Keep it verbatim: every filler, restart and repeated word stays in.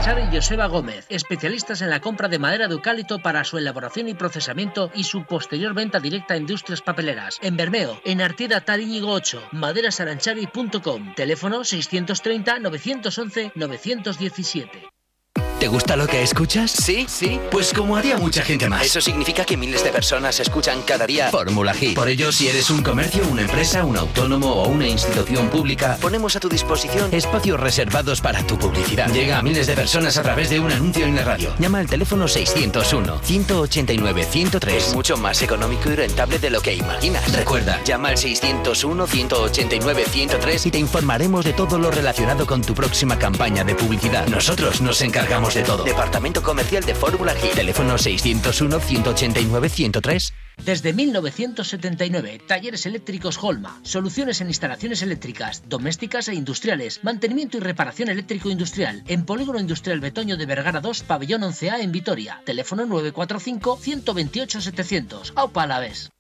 César y Joseba Gómez, especialistas en la compra de madera de eucalipto para su elaboración y procesamiento y su posterior venta directa a industrias papeleras. En Bermeo, en Artida Taríñigo ocho, maderas aranchavi punto com, teléfono seiscientos treinta, novecientos once, novecientos diecisiete. ¿Te gusta lo que escuchas? Sí, sí. Pues como haría mucha gente más. Eso significa que miles de personas escuchan cada día Fórmula Hit. Por ello, si eres un comercio, una empresa, un autónomo o una institución pública, ponemos a tu disposición espacios reservados para tu publicidad. Llega a miles de personas a través de un anuncio en la radio. Llama al teléfono seiscientos uno, ciento ochenta y nueve, ciento tres. Es mucho más económico y rentable de lo que imaginas. Recuerda, llama al seiscientos uno, ciento ochenta y nueve, ciento tres y te informaremos de todo lo relacionado con tu próxima campaña de publicidad. Nosotros nos encargamos de todo. Departamento Comercial de Fórmula Hit. Teléfono seiscientos uno, ciento ochenta y nueve, ciento tres. Desde mil novecientos setenta y nueve, Talleres Eléctricos Holma. Soluciones en instalaciones eléctricas, domésticas e industriales. Mantenimiento y reparación eléctrico industrial. En Polígono Industrial Betoño de Vergara dos, Pabellón once A en Vitoria. Teléfono nueve cuatro cinco, uno dos ocho, setecientos. Aupa Alavés.